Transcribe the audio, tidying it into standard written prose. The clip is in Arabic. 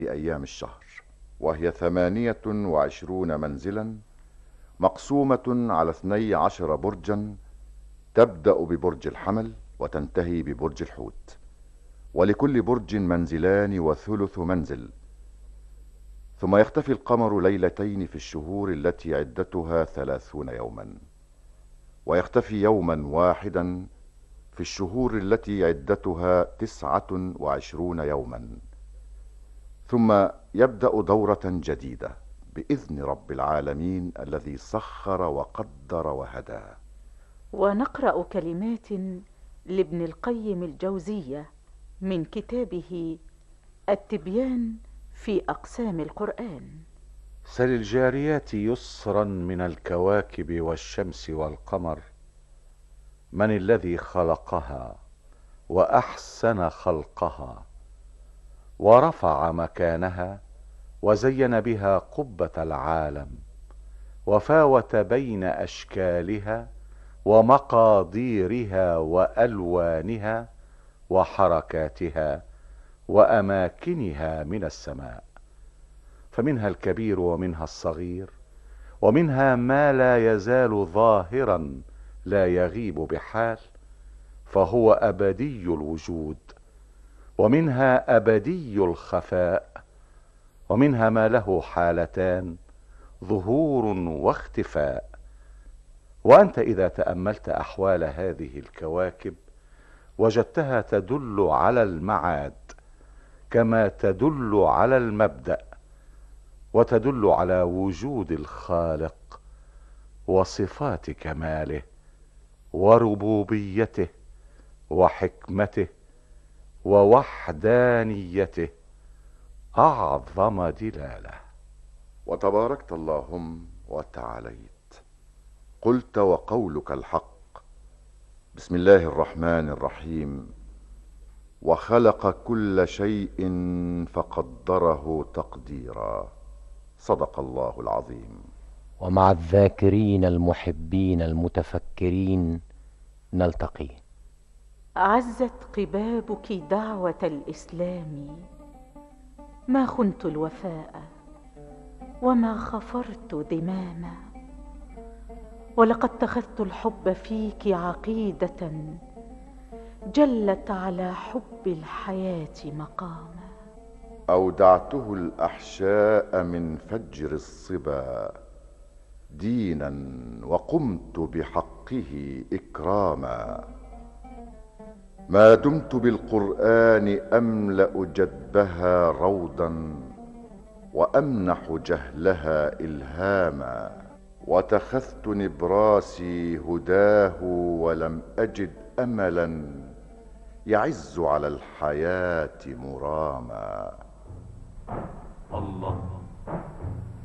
أيام الشهر، وهي 28 منزلا مقسومة على 12 برجا، تبدأ ببرج الحمل وتنتهي ببرج الحوت، ولكل برج منزلان وثلث منزل. ثم يختفي القمر ليلتين في الشهور التي عدتها 30 يوما، ويختفي يوما واحدا في الشهور التي عدتها 29 يوما. ثم يبدأ دورة جديدة بإذن رب العالمين الذي سخر وقدر وهدى. ونقرأ كلمات لابن القيم الجوزية من كتابه التبيان في أقسام القرآن. سل الجاريات يسرا من الكواكب والشمس والقمر، من الذي خلقها وأحسن خلقها، ورفع مكانها وزين بها قبة العالم، وفاوت بين أشكالها ومقاديرها وألوانها وحركاتها وأماكنها من السماء، فمنها الكبير ومنها الصغير، ومنها ما لا يزال ظاهرا لا يغيب بحال، فهو أبدي الوجود، ومنها أبدي الخفاء، ومنها ما له حالتان، ظهور واختفاء. وأنت إذا تأملت أحوال هذه الكواكب وجدتها تدل على المعاد، كما تدل على المبدأ، وتدل على وجود الخالق وصفات كماله وربوبيته وحكمته ووحدانيته أعظم دلالة. وتباركت اللهم وتعاليت، قلت وقولك الحق. بسم الله الرحمن الرحيم. وخلق كل شيء فقدره تقديرا. صدق الله العظيم. ومع الذاكرين المحبين المتفكرين نلتقي. عزت قبابك دعوة الإسلام، ما خنت الوفاء وما خفرت ذماما، ولقد اتخذت الحب فيك عقيدة جلت على حب الحياة مقاما. أودعته الأحشاء من فجر الصبا دينا، وقمت بحقه إكراما. ما دمت بالقرآن أملأ جدبها روضا، وأمنح جهلها إلهاما. واتخذت نبراسي هداه، ولم أجد أملا يعز على الحياة مراما. الله